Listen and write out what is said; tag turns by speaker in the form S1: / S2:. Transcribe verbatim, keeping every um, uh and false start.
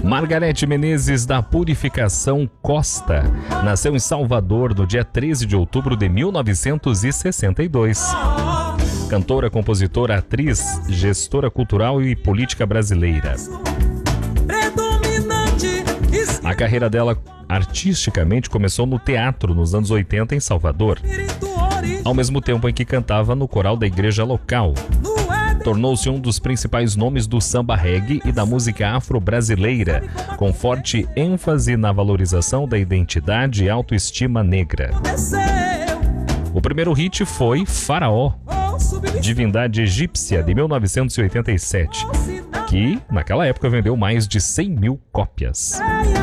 S1: Margarete Menezes da Purificação Costa nasceu em Salvador no dia treze de outubro de mil novecentos e sessenta e dois. Cantora, compositora, atriz, gestora cultural e política brasileira. A carreira dela artisticamente começou no teatro nos anos oitenta em Salvador, ao mesmo tempo em que cantava no coral da igreja local. Tornou-se um dos principais nomes do samba reggae e da música afro-brasileira, com forte ênfase na valorização da identidade e autoestima negra. O primeiro hit foi Faraó, Divindade Egípcia, de mil novecentos e oitenta e sete, que naquela época vendeu mais de cem mil cópias.